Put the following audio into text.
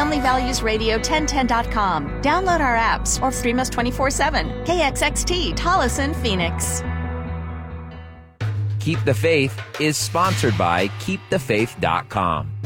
Family Values Radio 1010.com. Download our apps or stream us 24/7. KXXT, Tolleson, Phoenix. Keep the Faith is sponsored by KeepTheFaith.com.